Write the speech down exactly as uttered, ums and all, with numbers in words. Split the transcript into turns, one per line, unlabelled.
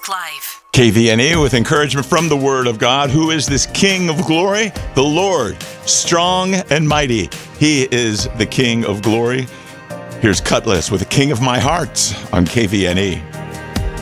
Live.
K V N E with encouragement from the Word of God. Who is this King of glory? The Lord, strong and mighty. He is the King of glory. Here's Cutlass with the King of My Heart on K V N E.